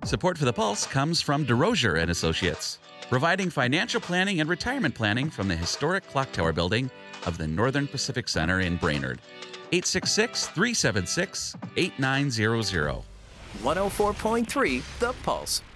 Support for the Pulse comes from DeRosier and Associates, providing financial planning and retirement planning from the historic Clock Tower building of the Northern Pacific Center in Brainerd. 866-376-8900. 104.3 The Pulse.